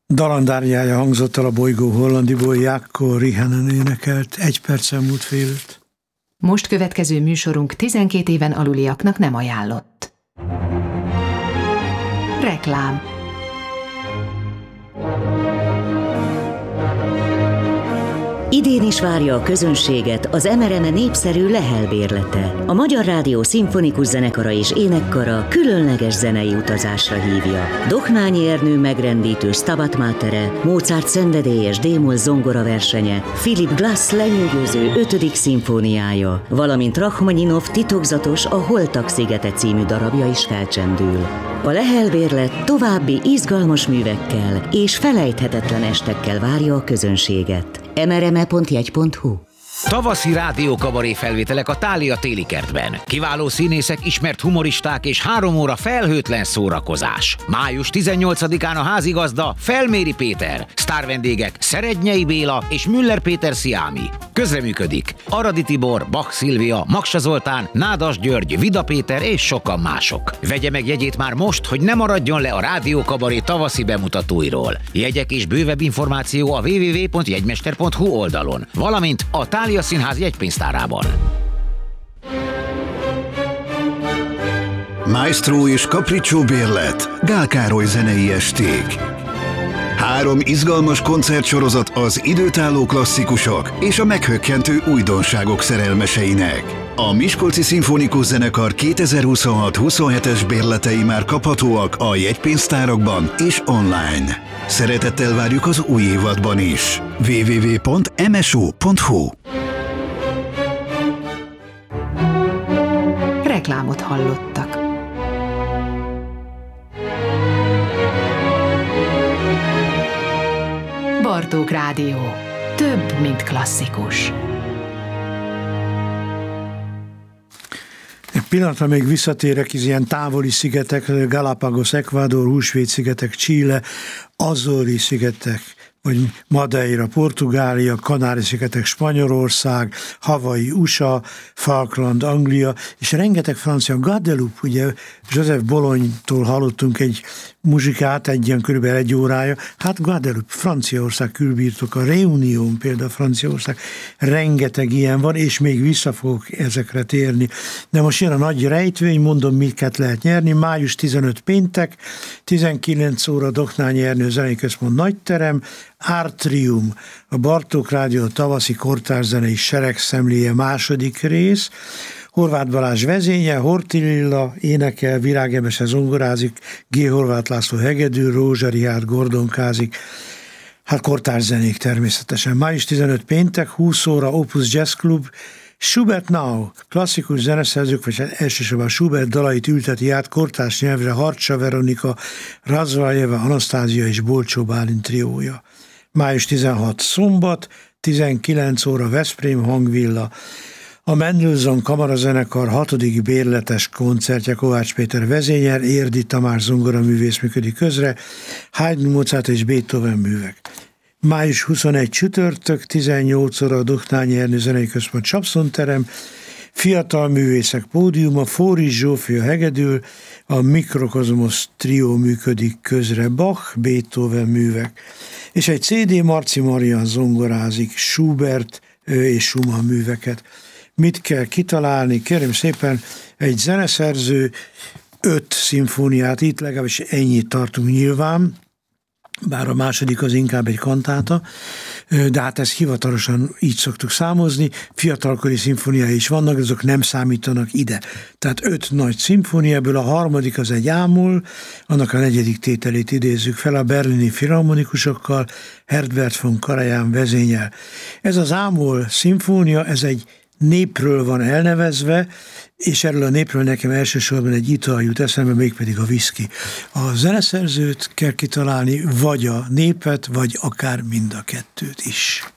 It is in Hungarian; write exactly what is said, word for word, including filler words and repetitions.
Dalandárjája hangzott el a bolygó hollandiból, Jaakko Rihanen énekelt, egy percen múlt fél öt. Most következő műsorunk tizenkét éven aluliaknak nem ajánlott. Reklám. Idén is várja a közönséget az em er em népszerű Lehel bérlete. A Magyar Rádió Szimfonikus Zenekara és Énekkara különleges zenei utazásra hívja. Dohnányi Ernő megrendítő Stabat Matere, Mozart szenvedélyes D-moll zongora versenye, Philip Glass lenyűgöző ötödik szimfóniája, valamint Rachmaninov titokzatos A Holtak szigete című darabja is felcsendül. A Lehel bérlet további izgalmas művekkel és felejthetetlen estekkel várja a közönséget. em er em e pont jegy pont hu Tavaszi rádiókabaré felvételek a Thália téli kertben. Kiváló színészek, ismert humoristák és három óra felhőtlen szórakozás. május tizennyolcadikán a házigazda Felméri Péter, sztárvendégek Szerednyei Béla és Müller Péter Sziámi. Közreműködik Aradi Tibor, Bach Szilvia, Maksa Zoltán, Nádas György, Vida Péter és sokan mások. Vegye meg jegyét már most, hogy ne maradjon le a rádiókabaré tavaszi bemutatóiról. Jegyek és bővebb információ a double-u double-u double-u pont jegymester pont hu oldalon, valamint a Thália Színház jegypénztárában. Maestro és Capriccio bérlet, Gál Károly zenei esték. Három izgalmas koncertsorozat az időtálló klasszikusok és a meghökkentő újdonságok szerelmeseinek. A Miskolci Szimfonikus Zenekar kétezer-huszonhat huszonhetes bérletei már kaphatóak a jegypénztárakban és online. Szeretettel várjuk az új évadban is. double-u double-u double-u pont em es o pont hu Reklámot hallottak. Bartók Rádió. Több, mint klasszikus. Egy pillanatra még visszatérek, ez ilyen távoli szigetek, Galápagos, Ecuador, Húsvét-szigetek, Chile, Azori-szigetek, vagy Madeira, Portugália, Kanári-szigetek, Spanyolország, Hawaii, u es á, Falkland, Anglia, és rengeteg francia, Guadeloupe, ugye Joseph Bolognytól hallottunk egy muzsikát, egy ilyen körülbelül egy órája, hát Guadeloupe, Franciaország külbirtoka, Réunion például Franciaország, rengeteg ilyen van, és még vissza fogok ezekre térni. De most jön a nagy rejtvény, mondom, miket lehet nyerni, május tizenötödike péntek, tizenkilenc óra Dohnányi Ernő Zenei Központ Nagyterem, Artrium, a Bartók Rádió tavaszi kortárszenei seregszemléje második rész, Horváth Balázs vezénye, Horthy Lilla énekel, Virág Emese zongorázik, G. Horváth László hegedű, Rózsa Richárd gordonkázik, hát kortárszenék természetesen. május tizenötödike péntek, húsz óra Opus Jazz Club, Schubert Now, klasszikus zeneszerzők, vagy elsősorban Schubert dalait ülteti át kortárs nyelvre Harcsa Veronika, Razvaljeva, Anasztázia és Bolcsó Bálint triója. május tizenhatodika szombat, tizenkilenc óra Veszprém hangvilla, a Mendelssohn Kamarazenekar hatodik bérletes koncertje Kovács Péter vezényel, Érdi Tamás zongoraművész működik közre, Haydn, Mozart és Beethoven művek. május huszonegyedike csütörtök, tizennyolc óra a Dohnányi Ernő Zenei Központ Csapszonterem, fiatal művészek pódiuma, Fóris Zsófia hegedül, a Mikrokozmosz trió működik közre, Bach, Beethoven művek, és egy cé dé Marci Marian zongorázik, Schubert és Schumann műveket. Mit kell kitalálni? Kérem szépen, egy zeneszerző öt szimfóniát, itt legalábbis ennyit tartunk nyilván, bár a második az inkább egy kantáta, de hát ezt hivatalosan így szoktuk számozni, fiatalkori szimfóniái is vannak, azok nem számítanak ide. Tehát öt nagy szimfóniából a harmadik az egy ámol, annak a negyedik tételét idézzük fel a berlini filharmonikusokkal, Herbert von Karajan vezényel. Ez az ámol szimfónia, ez egy népről van elnevezve, és erről a népről nekem elsősorban egy ital jut eszembe, mégpedig a whisky. A zeneszerzőt kell kitalálni, vagy a népet, vagy akár mind a kettőt is.